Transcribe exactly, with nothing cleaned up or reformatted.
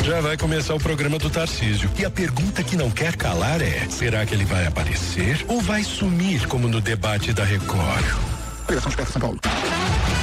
Já vai começar o programa do Tarcísio. E a pergunta que não quer calar é: será que ele vai aparecer ou vai sumir como no debate da Record? Ligação de São Paulo.